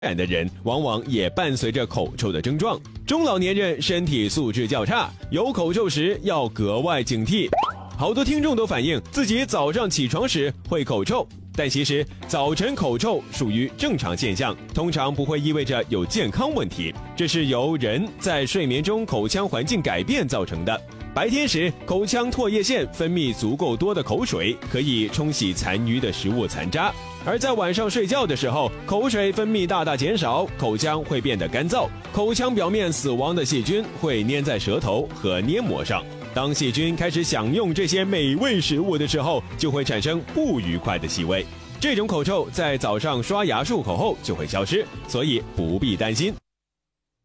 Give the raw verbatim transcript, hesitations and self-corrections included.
染的人往往也伴随着口臭的症状。中老年人身体素质较差，有口臭时要格外警惕。好多听众都反映自己早上起床时会口臭，但其实早晨口臭属于正常现象，通常不会意味着有健康问题，这是由人在睡眠中口腔环境改变造成的。白天时，口腔唾液腺分泌足够多的口水，可以冲洗残余的食物残渣；而在晚上睡觉的时候，口水分泌大大减少，口腔会变得干燥，口腔表面死亡的细菌会粘在舌头和黏膜上。当细菌开始享用这些美味食物的时候，就会产生不愉快的气味。这种口臭在早上刷牙漱口后就会消失，所以不必担心。